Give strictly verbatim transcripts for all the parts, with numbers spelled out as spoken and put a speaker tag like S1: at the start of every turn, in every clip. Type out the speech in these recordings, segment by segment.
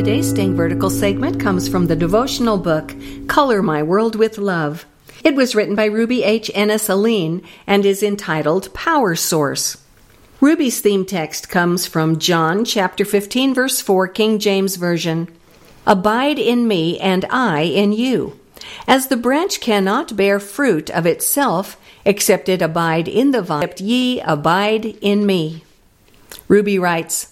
S1: Today's Staying Vertical segment comes from the devotional book, Color My World with Love. It was written by Ruby H. Ennis-Aline and is entitled Power Source. Ruby's theme text comes from John chapter fifteen, verse four, King James Version. Abide in me, and I in you. As the branch cannot bear fruit of itself, except it abide in the vine, except ye abide in me. Ruby writes,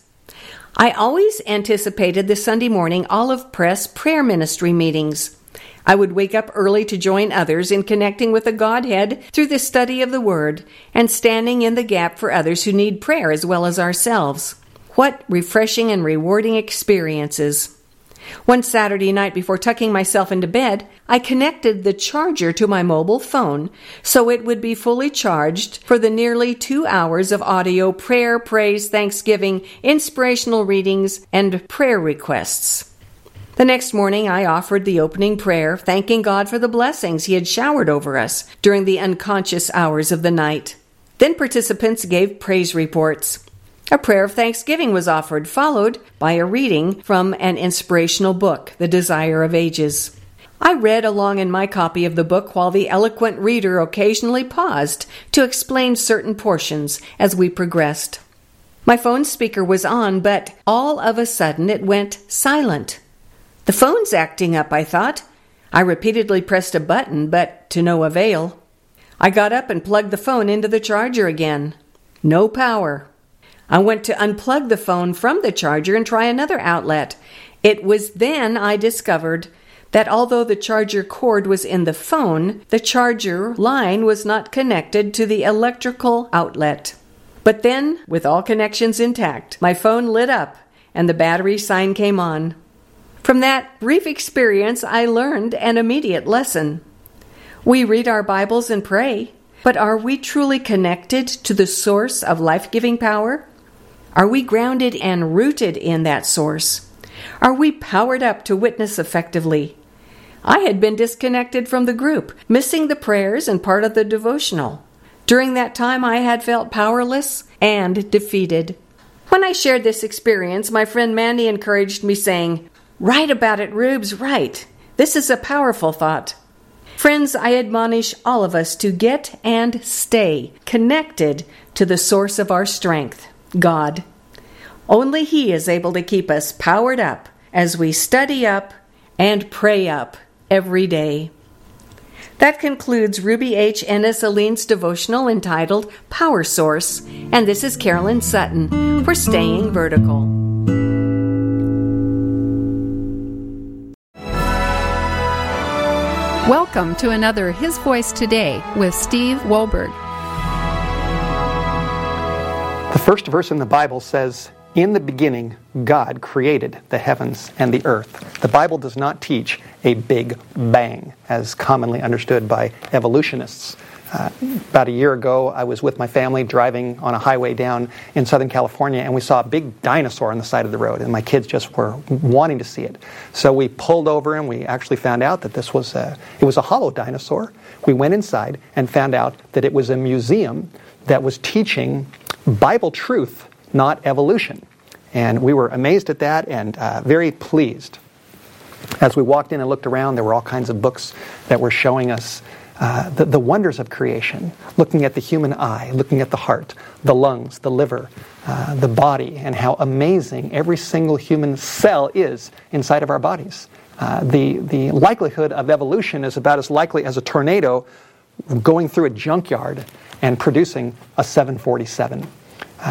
S1: I always anticipated the Sunday morning Olive Press prayer ministry meetings. I would wake up early to join others in connecting with the Godhead through the study of the Word and standing in the gap for others who need prayer as well as ourselves. What refreshing and rewarding experiences. One Saturday night before tucking myself into bed, I connected the charger to my mobile phone so it would be fully charged for the nearly two hours of audio prayer, praise, thanksgiving, inspirational readings, and prayer requests. The next morning, I offered the opening prayer, thanking God for the blessings He had showered over us during the unconscious hours of the night. Then participants gave praise reports. A prayer of thanksgiving was offered, followed by a reading from an inspirational book, The Desire of Ages. I read along in my copy of the book while the eloquent reader occasionally paused to explain certain portions as we progressed. My phone speaker was on, but all of a sudden it went silent. The phone's acting up, I thought. I repeatedly pressed a button, but to no avail. I got up and plugged the phone into the charger again. No power. I went to unplug the phone from the charger and try another outlet. It was then I discovered that although the charger cord was in the phone, the charger line was not connected to the electrical outlet. But then, with all connections intact, my phone lit up and the battery sign came on. From that brief experience, I learned an immediate lesson. We read our Bibles and pray, but are we truly connected to the source of life-giving power? Are we grounded and rooted in that source? Are we powered up to witness effectively? I had been disconnected from the group, missing the prayers and part of the devotional. During that time, I had felt powerless and defeated. When I shared this experience, my friend Mandy encouraged me, saying, "Write about it, Rubes, write. This is a powerful thought." Friends, I admonish all of us to get and stay connected to the source of our strength, God. Only He is able to keep us powered up as we study up and pray up every day. That concludes Ruby H. Ennis-Aline's devotional entitled Power Source, and this is Carolyn Sutton for Staying Vertical.
S2: Welcome to another His Voice Today with Steve Wohlberg.
S3: The first verse in the Bible says, "In the beginning, God created the heavens and the earth." The Bible does not teach a big bang, as commonly understood by evolutionists. Uh, about a year ago, I was with my family driving on a highway down in Southern California, and we saw a big dinosaur on the side of the road, and my kids just were wanting to see it. So we pulled over, and we actually found out that this was a, it was a hollow dinosaur. We went inside and found out that it was a museum that was teaching Bible truth, not evolution. And we were amazed at that and uh, very pleased. As we walked in and looked around, there were all kinds of books that were showing us uh, the, the wonders of creation, looking at the human eye, looking at the heart, the lungs, the liver, uh, the body, and how amazing every single human cell is inside of our bodies. Uh, the, the likelihood of evolution is about as likely as a tornado going through a junkyard and producing a seven forty-seven.